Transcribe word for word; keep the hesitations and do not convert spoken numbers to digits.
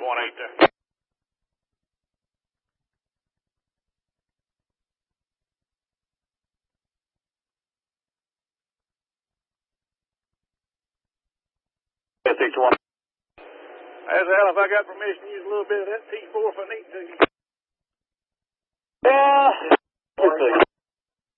one eight there. six one. As hell, if I got permission to use a little bit of that T four if I need to. Yeah.